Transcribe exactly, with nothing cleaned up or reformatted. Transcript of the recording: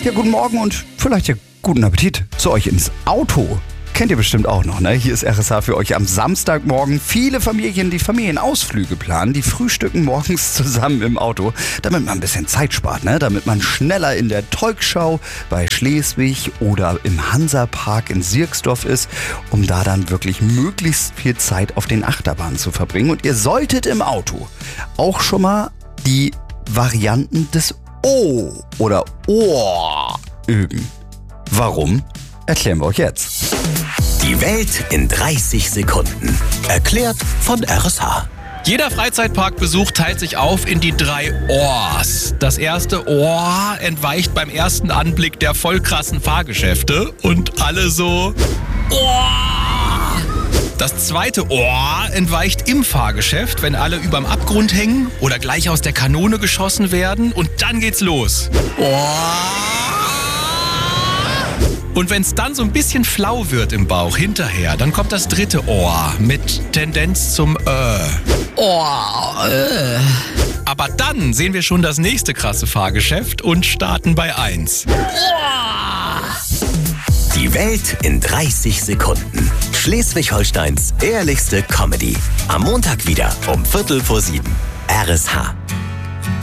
Ja, guten Morgen und vielleicht ja guten Appetit zu euch ins Auto. Kennt ihr bestimmt auch noch, ne? Hier ist R S H für euch am Samstagmorgen. Viele Familien, die Familienausflüge planen, die frühstücken morgens zusammen im Auto, damit man ein bisschen Zeit spart, ne? Damit man schneller in der Tolkschau bei Schleswig oder im Hansapark in Sierksdorf ist, um da dann wirklich möglichst viel Zeit auf den Achterbahnen zu verbringen. Und ihr solltet im Auto auch schon mal die Varianten des O oder Ohr üben. Warum? Erklären wir euch jetzt. Die Welt in dreißig Sekunden. Erklärt von R S H. Jeder Freizeitparkbesuch teilt sich auf in die drei Ohrs. Das erste Ohr entweicht beim ersten Anblick der voll krassen Fahrgeschäfte und alle so Ohr. Das zweite Ohr entweicht im Fahrgeschäft, wenn alle überm Abgrund hängen oder gleich aus der Kanone geschossen werden und dann geht's los. Ohr. Und wenn es dann so ein bisschen flau wird im Bauch hinterher, dann kommt das dritte Ohr mit Tendenz zum Äh. Ohr, äh. Aber dann sehen wir schon das nächste krasse Fahrgeschäft und starten bei eins. Ohr. Die Welt in dreißig Sekunden. Schleswig-Holsteins ehrlichste Comedy. Am Montag wieder um Viertel vor sieben. R S H.